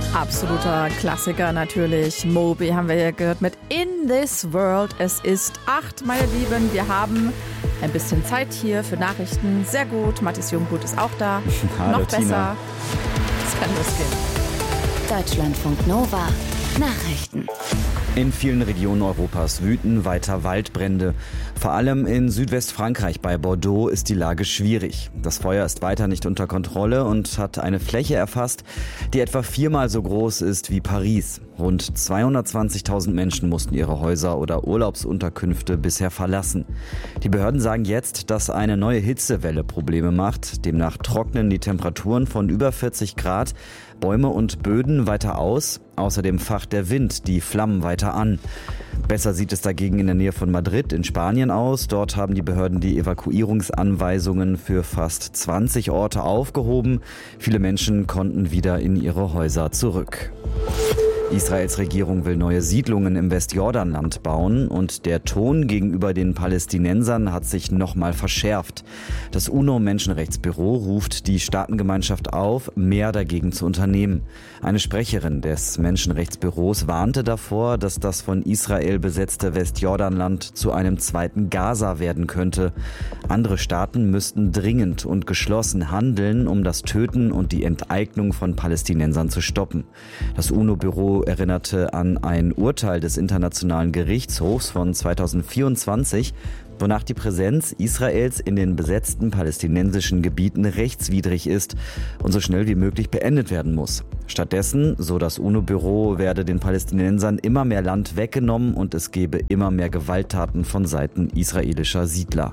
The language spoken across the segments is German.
Absoluter Klassiker natürlich. Moby haben wir ja gehört mit In This World. Es ist 8, meine Lieben. Wir haben ein bisschen Zeit hier für Nachrichten. Sehr gut. Mathis Jungblut ist auch da. Hallo, noch besser. Tina. Es kann losgehen. Deutschlandfunk Nova. Nachrichten. In vielen Regionen Europas wüten weiter Waldbrände. Vor allem in Südwestfrankreich bei Bordeaux ist die Lage schwierig. Das Feuer ist weiter nicht unter Kontrolle und hat eine Fläche erfasst, die etwa 4-mal so groß ist wie Paris. Rund 220.000 Menschen mussten ihre Häuser oder Urlaubsunterkünfte bisher verlassen. Die Behörden sagen jetzt, dass eine neue Hitzewelle Probleme macht. Demnach trocknen die Temperaturen von über 40 Grad, Bäume und Böden weiter aus. Außerdem facht der Wind die Flammen weiter an. Besser sieht es dagegen in der Nähe von Madrid in Spanien aus. Dort haben die Behörden die Evakuierungsanweisungen für fast 20 Orte aufgehoben. Viele Menschen konnten wieder in ihre Häuser zurück. Israels Regierung will neue Siedlungen im Westjordanland bauen und der Ton gegenüber den Palästinensern hat sich nochmal verschärft. Das UNO-Menschenrechtsbüro ruft die Staatengemeinschaft auf, mehr dagegen zu unternehmen. Eine Sprecherin des Menschenrechtsbüros warnte davor, dass das von Israel besetzte Westjordanland zu einem zweiten Gaza werden könnte. Andere Staaten müssten dringend und geschlossen handeln, um das Töten und die Enteignung von Palästinensern zu stoppen. Das UNO-Büro erinnerte an ein Urteil des Internationalen Gerichtshofs von 2024, wonach die Präsenz Israels in den besetzten palästinensischen Gebieten rechtswidrig ist und so schnell wie möglich beendet werden muss. Stattdessen, so das UNO-Büro, werde den Palästinensern immer mehr Land weggenommen und es gebe immer mehr Gewalttaten von Seiten israelischer Siedler.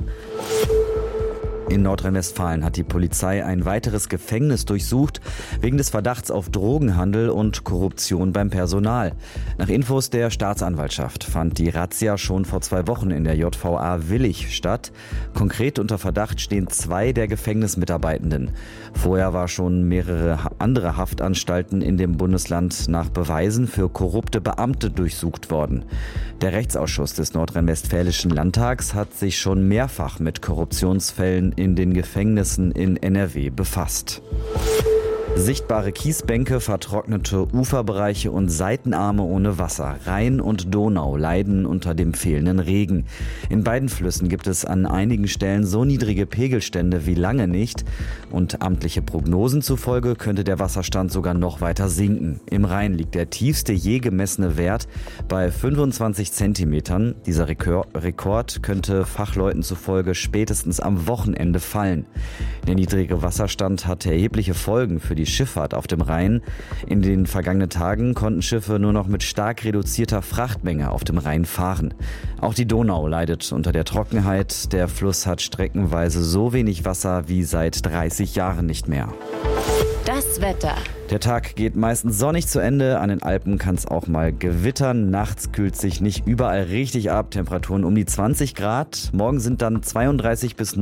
In Nordrhein-Westfalen hat die Polizei ein weiteres Gefängnis durchsucht, wegen des Verdachts auf Drogenhandel und Korruption beim Personal. Nach Infos der Staatsanwaltschaft fand die Razzia schon vor 2 Wochen in der JVA Willich statt. Konkret unter Verdacht stehen 2 der Gefängnismitarbeitenden. Vorher war schon mehrere andere Haftanstalten in dem Bundesland nach Beweisen für korrupte Beamte durchsucht worden. Der Rechtsausschuss des Nordrhein-Westfälischen Landtags hat sich schon mehrfach mit Korruptionsfällen in den Gefängnissen in NRW befasst. Sichtbare Kiesbänke, vertrocknete Uferbereiche und Seitenarme ohne Wasser. Rhein und Donau leiden unter dem fehlenden Regen. In beiden Flüssen gibt es an einigen Stellen so niedrige Pegelstände wie lange nicht. Und amtliche Prognosen zufolge könnte der Wasserstand sogar noch weiter sinken. Im Rhein liegt der tiefste je gemessene Wert bei 25 Zentimetern. Dieser Rekord könnte Fachleuten zufolge spätestens am Wochenende fallen. Der niedrige Wasserstand hat erhebliche Folgen für die Schifffahrt auf dem Rhein. In den vergangenen Tagen konnten Schiffe nur noch mit stark reduzierter Frachtmenge auf dem Rhein fahren. Auch die Donau leidet unter der Trockenheit. Der Fluss hat streckenweise so wenig Wasser wie seit 30 Jahren nicht mehr. Das Wetter. Der Tag geht meistens sonnig zu Ende. An den Alpen kann es auch mal gewittern. Nachts kühlt sich nicht überall richtig ab. Temperaturen um die 20 Grad. Morgen sind dann 32 bis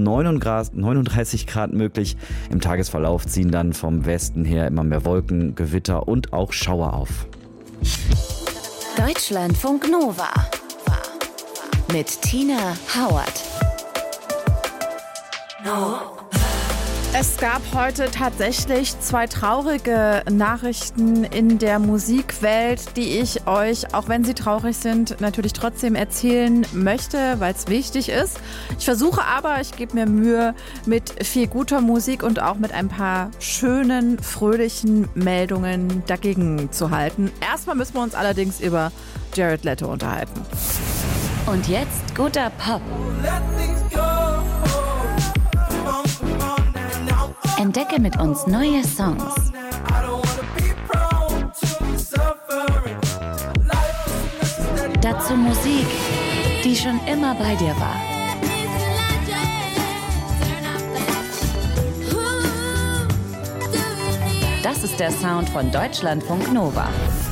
39 Grad möglich. Im Tagesverlauf ziehen dann vom Westen her immer mehr Wolken, Gewitter und auch Schauer auf. Deutschlandfunk Nova. Mit Tina Howard. Es gab heute tatsächlich 2 traurige Nachrichten in der Musikwelt, die ich euch, auch wenn sie traurig sind, natürlich trotzdem erzählen möchte, weil es wichtig ist. Ich versuche aber, ich gebe mir Mühe, mit viel guter Musik und auch mit ein paar schönen, fröhlichen Meldungen dagegen zu halten. Erstmal müssen wir uns allerdings über Jared Leto unterhalten. Und jetzt guter Pop. Entdecke mit uns neue Songs. Dazu Musik, die schon immer bei dir war. Das ist der Sound von Deutschlandfunk Nova.